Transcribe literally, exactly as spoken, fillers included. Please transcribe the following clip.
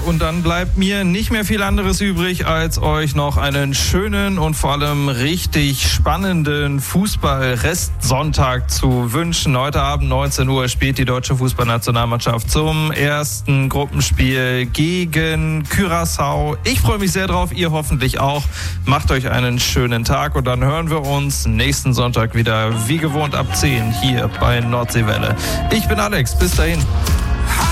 und dann bleibt mir nicht mehr viel anderes übrig, als euch noch einen schönen und vor allem richtig spannenden Fußball-Restsonntag zu wünschen. Heute Abend neunzehn Uhr spielt die deutsche Fußballnationalmannschaft zum ersten Gruppenspiel gegen Curaçao. Ich freue mich sehr drauf, ihr hoffentlich auch. Macht euch einen schönen Tag und dann hören wir uns nächsten Sonntag wieder wie gewohnt ab zehn hier bei Nordseewelle. Ich bin Alex, bis dahin.